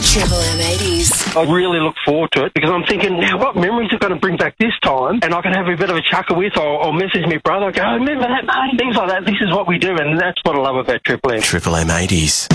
Triple M 80s. I really look forward to it because I'm thinking, now what memories are going to bring back this time? And I can have a bit of a chuckle with or message my brother, go, remember that, mate? Things like that. This is what we do, and that's what I love about Triple M. Triple M 80s.